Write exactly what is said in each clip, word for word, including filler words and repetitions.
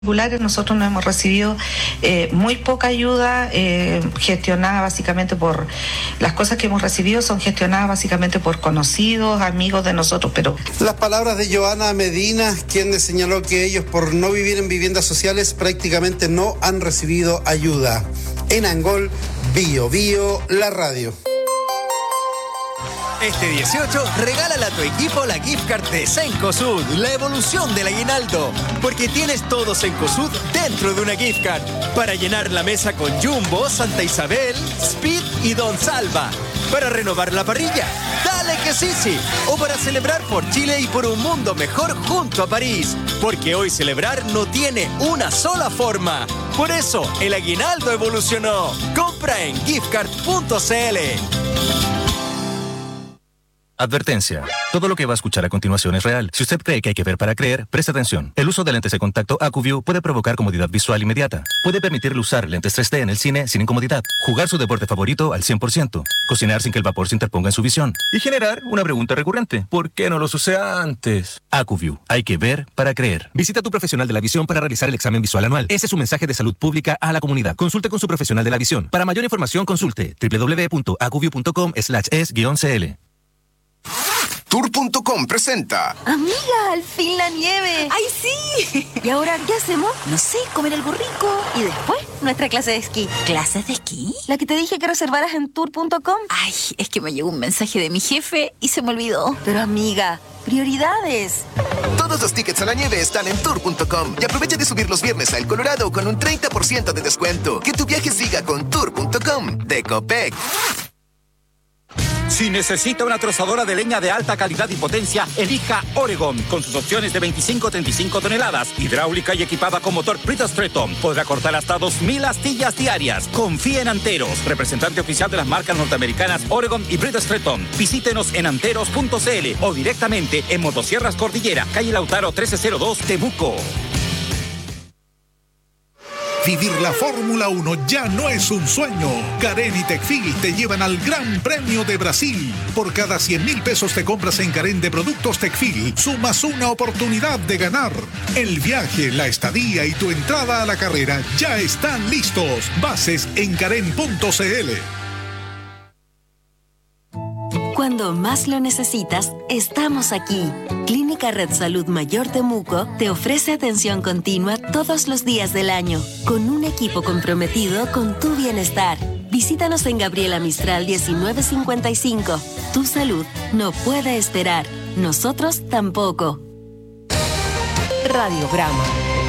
Nosotros no hemos recibido eh, muy poca ayuda eh, gestionada básicamente por, las cosas que hemos recibido son gestionadas básicamente por conocidos, amigos de nosotros, pero... Las palabras de Joana Medina, quien señaló que ellos por no vivir en viviendas sociales prácticamente no han recibido ayuda. En Angol, Bio Bio, la radio. Este dieciocho, regálale a tu equipo la gift card de Cencosud, la evolución del aguinaldo. Porque tienes todo Cencosud dentro de una gift card. Para llenar la mesa con Jumbo, Santa Isabel, Speed y Don Salva. Para renovar la parrilla, dale que sí, sí. O para celebrar por Chile y por un mundo mejor junto a París. Porque hoy celebrar no tiene una sola forma. Por eso, el aguinaldo evolucionó. Compra en giftcard punto cl. Advertencia. Todo lo que va a escuchar a continuación es real. Si usted cree que hay que ver para creer, preste atención. El uso de lentes de contacto AcuView puede provocar comodidad visual inmediata. Puede permitirle usar lentes tres D en el cine sin incomodidad. Jugar su deporte favorito al cien por ciento. Cocinar sin que el vapor se interponga en su visión. Y generar una pregunta recurrente. ¿Por qué no los usé antes? AcuView. Hay que ver para creer. Visita a tu profesional de la visión para realizar el examen visual anual. Ese es un mensaje de salud pública a la comunidad. Consulte con su profesional de la visión. Para mayor información, consulte doble u doble u doble u punto acuview punto com slash es guión c l. Tour punto com presenta. Amiga, al fin la nieve. ¡Ay, sí! ¿Y ahora qué hacemos? No sé, comer algo rico. Y después, nuestra clase de esquí. ¿Clases de esquí? La que te dije que reservaras en tour punto com. Ay, es que me llegó un mensaje de mi jefe y se me olvidó. Pero amiga, prioridades. Todos los tickets a la nieve están en tour punto com. Y aprovecha de subir los viernes a El Colorado con un treinta por ciento de descuento. Que tu viaje siga con tour punto com de Copec. Si necesita una trozadora de leña de alta calidad y potencia, elija Oregon, con sus opciones de veinticinco a treinta y cinco toneladas, hidráulica y equipada con motor Bridgestone. Podrá cortar hasta dos mil astillas diarias. Confíe en Anteros, representante oficial de las marcas norteamericanas Oregon y Bridgestone. Visítenos en anteros punto cl o directamente en Motosierras Cordillera, calle Lautaro trece cero dos, Temuco. Vivir la Fórmula uno ya no es un sueño. Carén y Tecfil te llevan al Gran Premio de Brasil. Por cada cien mil pesos te compras en Carén de productos Tecfil, sumas una oportunidad de ganar. El viaje, la estadía y tu entrada a la carrera ya están listos. Bases en carén punto cl. Cuando más lo necesitas, estamos aquí. Clínica Red Salud Mayor Temuco te ofrece atención continua todos los días del año, con un equipo comprometido con tu bienestar. Visítanos en Gabriela Mistral diecinueve cincuenta y cinco. Tu salud no puede esperar. Nosotros tampoco. Radio Brahma.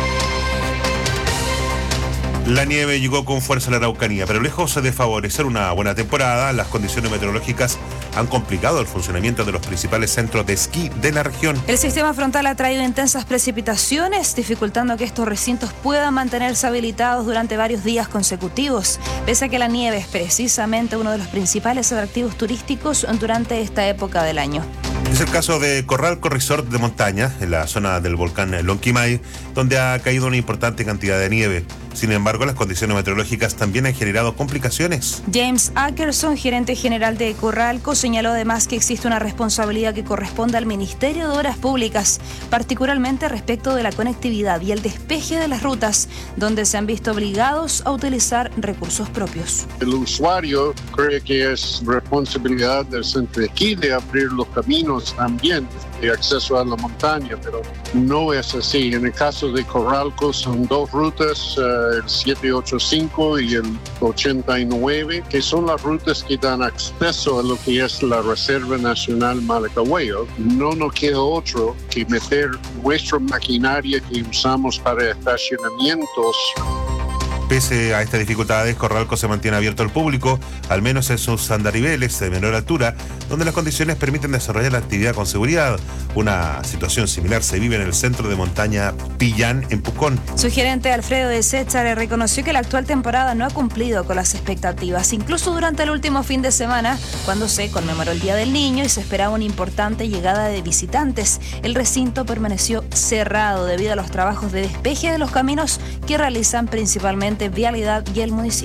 La nieve llegó con fuerza a la Araucanía, pero lejos de favorecer una buena temporada, las condiciones meteorológicas han complicado el funcionamiento de los principales centros de esquí de la región. El sistema frontal ha traído intensas precipitaciones, dificultando que estos recintos puedan mantenerse habilitados durante varios días consecutivos, pese a que la nieve es precisamente uno de los principales atractivos turísticos durante esta época del año. Es el caso de Corralco Resort de montaña, en la zona del volcán Lonquimay, donde ha caído una importante cantidad de nieve. Sin embargo, las condiciones meteorológicas también han generado complicaciones. James Ackerson, gerente general de Corralco, señaló además que existe una responsabilidad que corresponde al Ministerio de Obras Públicas, particularmente respecto de la conectividad y el despeje de las rutas, donde se han visto obligados a utilizar recursos propios. El usuario cree que es responsabilidad del centro de esquí de abrir los caminos también de acceso a la montaña, pero no es así. En el caso de Corralco son dos rutas, uh, el setecientos ochenta y cinco y el ochenta y nueve, que son las rutas que dan acceso a lo que es la Reserva Nacional Malacahuello. No nos queda otro que meter nuestra maquinaria que usamos para estacionamientos. Pese a estas dificultades, Corralco se mantiene abierto al público, al menos en sus andariveles de menor altura, donde las condiciones permiten desarrollar la actividad con seguridad. Una situación similar se vive en el centro de montaña Pillán, en Pucón. Su gerente Alfredo de Séchare reconoció que la actual temporada no ha cumplido con las expectativas, incluso durante el último fin de semana, cuando se conmemoró el Día del Niño y se esperaba una importante llegada de visitantes. El recinto permaneció cerrado debido a los trabajos de despeje de los caminos que realizan principalmente Vialidad y el municipio.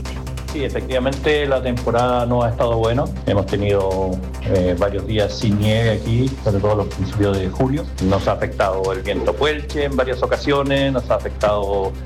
Sí, efectivamente la temporada no ha estado buena. Hemos tenido eh, varios días sin nieve aquí, sobre todo los principios de julio. Nos ha afectado el viento puelche en varias ocasiones, nos ha afectado